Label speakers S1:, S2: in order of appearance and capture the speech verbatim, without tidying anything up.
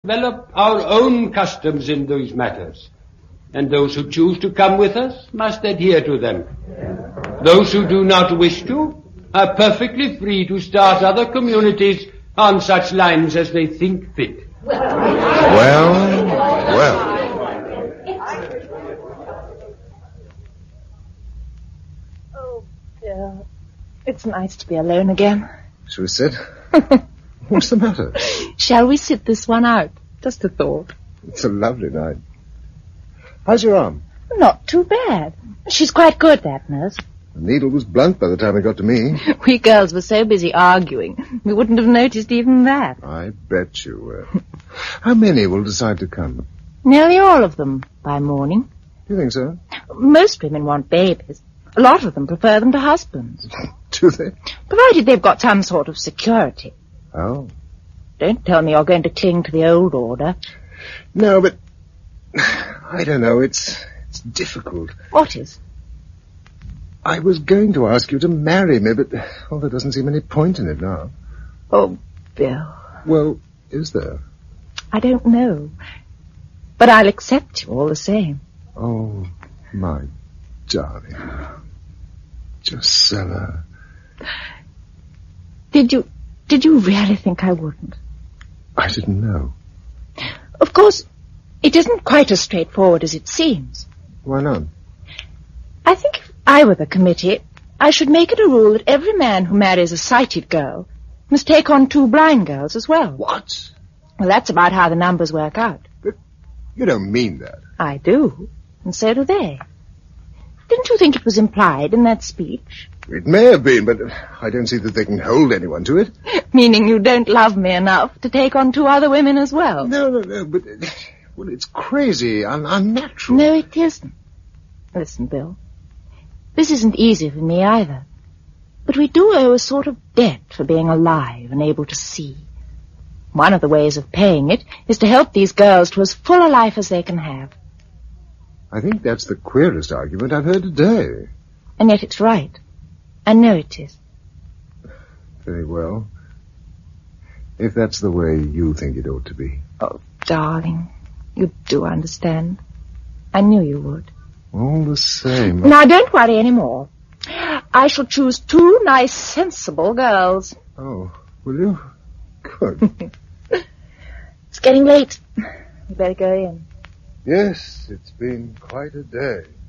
S1: develop our own customs in these matters, and those who choose to come with us must adhere to them. Those who do not wish to are perfectly free to start other communities on such lines as they think fit.
S2: Well, well.
S3: Oh, Bill, it's nice to be alone again.
S2: Shall we sit? What's the matter?
S3: Shall we sit this one out? Just a thought.
S2: It's a lovely night. How's your arm?
S3: Not too bad. She's quite good, that nurse.
S2: The needle was blunt by the time it got to me.
S3: We girls were so busy arguing, we wouldn't have noticed even that.
S2: I bet you were. How many will decide to come?
S3: Nearly all of them, by morning.
S2: Do you think so?
S3: Most women want babies. A lot of them prefer them to husbands.
S2: Do they?
S3: Provided they've got some sort of security.
S2: Oh.
S3: Don't tell me you're going to cling to the old order.
S2: No, but I don't know. It's it's difficult.
S3: What is?
S2: I was going to ask you to marry me, but well, there doesn't seem any point in it now.
S3: Oh, Bill.
S2: Well, is there?
S3: I don't know. But I'll accept you all the same.
S2: Oh, my darling. Gisela.
S3: Did you, did you really think I wouldn't?
S2: I didn't know.
S3: Of course, it isn't quite as straightforward as it seems.
S2: Why not?
S3: I think if I were the committee, I should make it a rule that every man who marries a sighted girl must take on two blind girls as well.
S2: What?
S3: Well, that's about how the numbers work out.
S2: But you don't mean that.
S3: I do, and so do they. Didn't you think it was implied in that speech?
S2: It may have been, but I don't see that they can hold anyone to it.
S3: Meaning you don't love me enough to take on two other women as well?
S2: No, no, no, but well, it's crazy, un- unnatural.
S3: No, it isn't. Listen, Bill. This isn't easy for me either. But we do owe a sort of debt for being alive and able to see. One of the ways of paying it is to help these girls to as full a life as they can have.
S2: I think that's the queerest argument I've heard today.
S3: And yet it's right. I know it is.
S2: Very well. If that's the way you think it ought to be.
S3: Oh, darling, you do understand. I knew you would.
S2: All the same.
S3: Now, don't worry any more. I shall choose two nice, sensible girls.
S2: Oh, will you? Good.
S3: It's getting late. We better go in.
S2: Yes, it's been quite a day.